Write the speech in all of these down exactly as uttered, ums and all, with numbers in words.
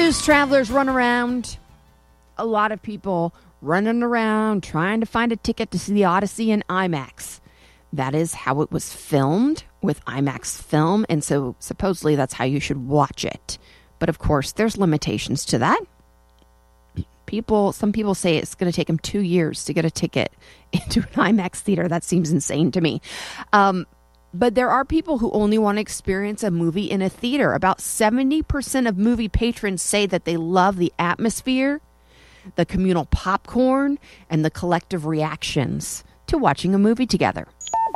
blues travelers run around. A lot of people running around trying to find a ticket to see the Odyssey in IMAX. That is how it was filmed, with IMAX film, and so supposedly that's how you should watch it. But of course, there's limitations to that. People, some people say it's going to take them two years to get a ticket into an IMAX theater. That seems insane to me. Um, but there are people who only want to experience a movie in a theater. About seventy percent of movie patrons say that they love the atmosphere, the communal popcorn, and the collective reactions to watching a movie together.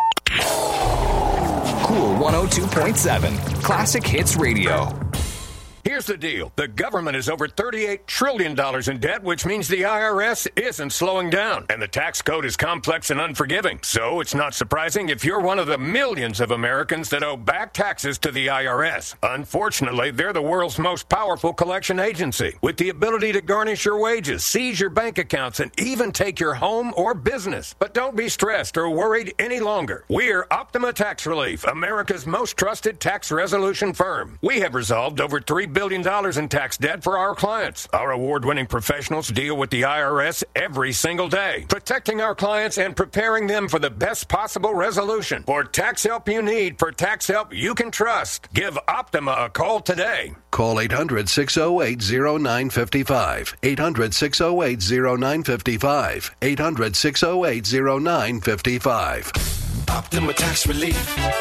Cool one oh two point seven, Classic Hits Radio. Here's the deal. The government is over thirty-eight trillion dollars in debt, which means the I R S isn't slowing down. And the tax code is complex and unforgiving. So it's not surprising if you're one of the millions of Americans that owe back taxes to the I R S. Unfortunately, they're the world's most powerful collection agency, with the ability to garnish your wages, seize your bank accounts, and even take your home or business. But don't be stressed or worried any longer. We're Optima Tax Relief, America's most trusted tax resolution firm. We have resolved over three billion dollars in tax debt for our clients. Our award-winning professionals deal with the I R S every single day, protecting our clients and preparing them for the best possible resolution. For tax help you need, for tax help you can trust, give Optima a call today. Call eight hundred, six oh eight, oh nine five five. eight hundred, six oh eight, oh nine five five. eight hundred, six oh eight, oh nine five five. Optima Tax Relief.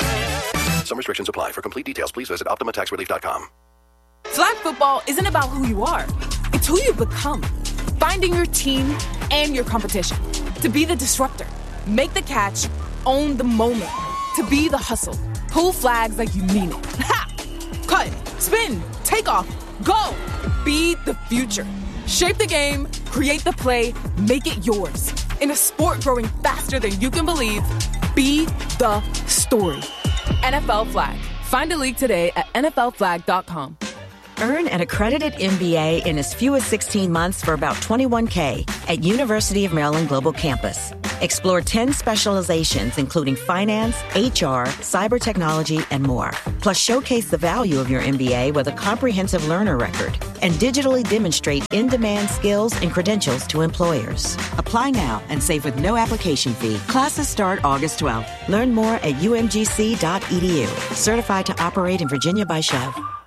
Some restrictions apply. For complete details, please visit optima tax relief dot com. Flag football isn't about who you are. It's who you become. Finding your team and your competition. To be the disruptor. Make the catch. Own the moment. To be the hustle. Pull flags like you mean it. Ha! Cut. Spin. Take off. Go. Be the future. Shape the game. Create the play. Make it yours. In a sport growing faster than you can believe, be the story. N F L Flag. Find a league today at N F L flag dot com. Earn an accredited M B A in as few as sixteen months for about twenty-one thousand dollars at University of Maryland Global Campus. Explore ten specializations, including finance, H R, cyber technology, and more. Plus, showcase the value of your M B A with a comprehensive learner record and digitally demonstrate in-demand skills and credentials to employers. Apply now and save with no application fee. Classes start August twelfth. Learn more at U M G C dot E D U. Certified to operate in Virginia by Chev.